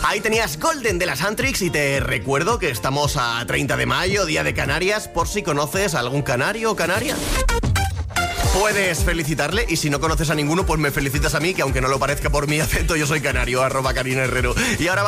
Ahí tenías Golden de las Antrix y te recuerdo que estamos a 30 de mayo, Día de Canarias, por si conoces a algún canario o canaria. Puedes felicitarle y si no conoces a ninguno, pues me felicitas a mí, que aunque no lo parezca por mi acento, yo soy canario, @Karina Herrero. Y ahora